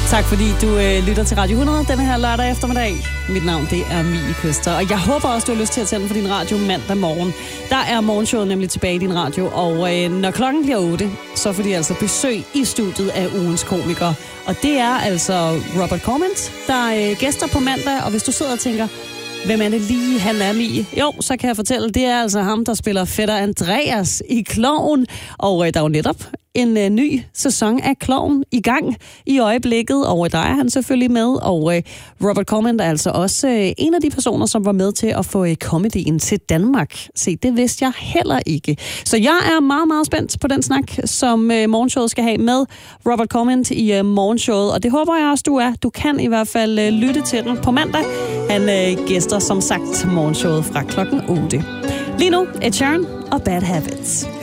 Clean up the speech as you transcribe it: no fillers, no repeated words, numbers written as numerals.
Tak fordi du lytter til Radio 100 denne her lørdag eftermiddag. Mit navn det er Mie Køster, og jeg håber også, du har lyst til at tænde for din radio mandag morgen. Der er morgenshowet nemlig tilbage i din radio, og når klokken bliver 8, så får de altså besøg i studiet af ugens komiker. Og det er altså Robert Cormant, der gæster på mandag, og hvis du sidder og tænker, hvem er det lige, han er Mie? Jo, så kan jeg fortælle, det er altså ham, der spiller fætter Andreas i Klovn. Og der er jo netop en ny sæson af Klovn i gang i øjeblikket, og der er han selvfølgelig med. Og Robert Cormant er altså også en af de personer, som var med til at få comedyen til Danmark. Se, det vidste jeg heller ikke. Så jeg er meget, meget spændt på den snak, som morgenshowet skal have med Robert Cormant i morgenshowet. Og det håber jeg også, du er. Du kan i hvert fald lytte til den på mandag. Han gæster som sagt morgenshowet fra klokken 8. Lige nu, Ed Sheeran og Bad Habits.